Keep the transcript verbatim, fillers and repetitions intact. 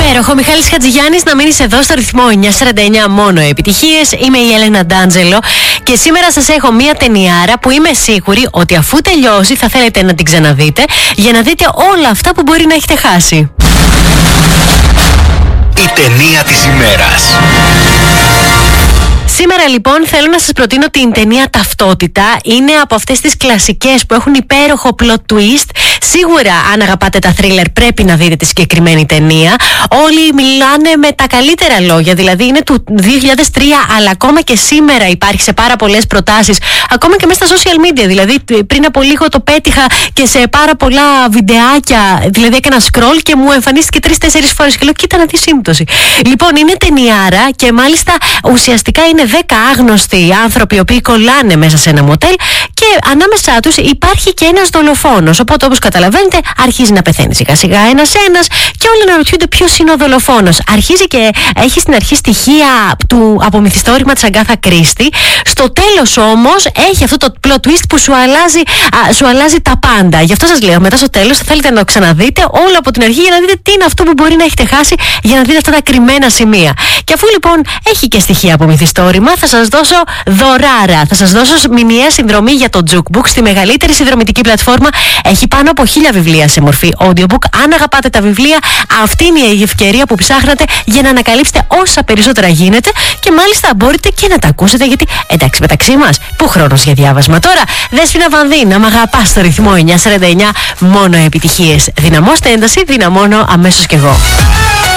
Υπέροχο, Μιχάλης Χατζηγιάννης, να μείνεις εδώ στο ρυθμό εννιά σαράντα εννιά, μόνο επιτυχίες. Είμαι η Έλενα Ντάντζελο και σήμερα σας έχω μία ταινιάρα που είμαι σίγουρη ότι αφού τελειώσει θα θέλετε να την ξαναδείτε για να δείτε όλα αυτά που μπορεί να έχετε χάσει. Η ταινία της ημέρας. Σήμερα λοιπόν θέλω να σας προτείνω την ταινία Ταυτότητα. Είναι από αυτές τις κλασικές που έχουν υπέροχο plot twist. Σίγουρα αν αγαπάτε τα thriller πρέπει να δείτε τη συγκεκριμένη ταινία. Όλοι μιλάνε με τα καλύτερα λόγια, δηλαδή είναι του δύο χιλιάδες τρία, αλλά ακόμα και σήμερα υπάρχει σε πάρα πολλές προτάσεις, ακόμα και μέσα στα social media. Δηλαδή πριν από λίγο το πέτυχα και σε πάρα πολλά βιντεάκια, δηλαδή έκανα scroll και μου εμφανίστηκε τρεις-τέσσερις φορές και λέω κοίτα να δει σύμπτωση. Λοιπόν, είναι ταινιάρα και μάλιστα ουσιαστικά είναι δέκα άγνωστοι άνθρωποι οι οποίοι κολλάνε μέσα σε ένα μοτέλ και ανάμεσά τους υπάρχει και ένας δολοφόνος. Οπότε, όπως καταλαβαίνετε, αρχίζει να πεθαίνει σιγά σιγά ένας-ένας και όλοι αναρωτιούνται ποιος είναι ο δολοφόνος. Αρχίζει και έχει στην αρχή στοιχεία του απομυθιστόρημα της Αγκάθα Κρίστη. Στο τέλος όμως έχει αυτό το plot twist που σου αλλάζει, α, σου αλλάζει τα πάντα. Γι' αυτό σας λέω, μετά στο τέλος θα θέλετε να το ξαναδείτε όλο από την αρχή για να δείτε τι είναι αυτό που μπορεί να έχετε χάσει, για να δείτε αυτά τα κρυμμένα σημεία. Και αφού λοιπόν έχει και στοιχεία απομυθιστόρημα, θα σας δώσω δωράρα. Θα σας δώσω μηνιαία συνδρομή για το Jukebook στη μεγαλύτερη συνδρομητική πλατφόρμα. Έχει πάνω από χίλια βιβλία σε μορφή audiobook. Αν αγαπάτε τα βιβλία, αυτή είναι η ευκαιρία που ψάχνατε για να ανακαλύψετε όσα περισσότερα γίνεται και μάλιστα μπορείτε και να τα ακούσετε, γιατί εντάξει, μεταξύ μας, πού χρόνος για διάβασμα τώρα. Δέσποινα Βανδύ, να μ' αγαπάς στο ρυθμό εννιά σαράντα εννιά, μόνο επιτυχίες. Δυναμώστε ένταση, δυναμώνω αμέσως κι εγώ.